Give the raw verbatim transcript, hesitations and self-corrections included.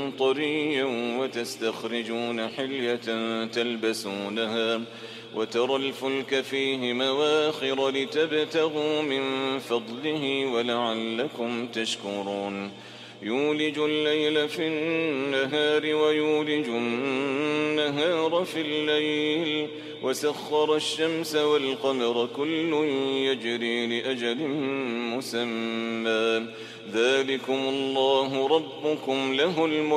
طريا وتستخرجون حلية تلبسونها وترى الفلك فيه مواخر لتبتغوا من فضله ولعلكم تشكرون يولج الليل في النهار ويولج النهار في الليل وسخر الشمس والقمر كل يجري لأجل مسمى ذلكم الله ربكم له الملك